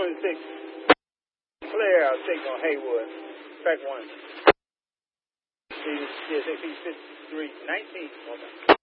26. Clear out signal Haywood. Track 1. 5319.